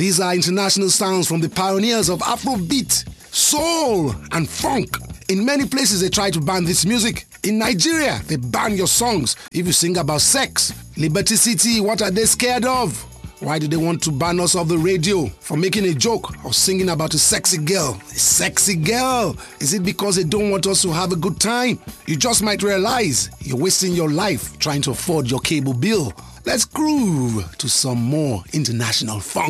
These are international sounds from the pioneers of Afrobeat, soul and funk. In many places they try to ban this music. In Nigeria, they ban your songs if you sing about sex. Liberty City, what are they scared of? Why do they want to ban us off the radio for making a joke or singing about a sexy girl? A sexy girl? Is it because they don't want us to have a good time? You just might realize you're wasting your life trying to afford your cable bill. Let's groove to some more international funk.